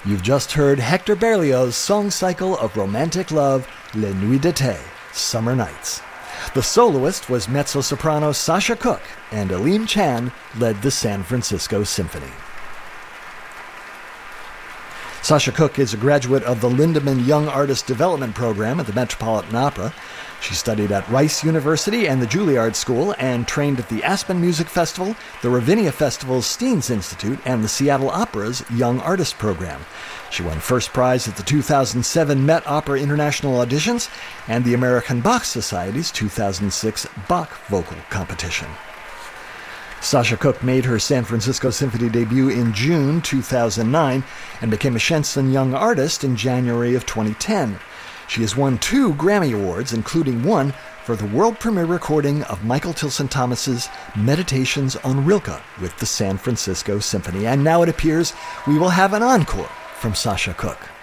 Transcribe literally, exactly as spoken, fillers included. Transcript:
You've just heard Hector Berlioz' song cycle of romantic love, Les Nuits d'été, Summer Nights. The soloist was mezzo-soprano Sasha Cook, and Aleem Chan led the San Francisco Symphony. Sasha Cook is a graduate of the Lindemann Young Artist Development Program at the Metropolitan Opera. She studied at Rice University and the Juilliard School and trained at the Aspen Music Festival, the Ravinia Festival's Steens Institute, and the Seattle Opera's Young Artist Program. She won first prize at the two thousand seven Met Opera International Auditions and the American Bach Society's two thousand six Bach Vocal Competition. Sasha Cook made her San Francisco Symphony debut in June two thousand nine and became a Shenson Young Artist in January of twenty ten. She has won two Grammy Awards, including one for the world premiere recording of Michael Tilson Thomas's Meditations on Rilke with the San Francisco Symphony. And now it appears we will have an encore from Sasha Cook.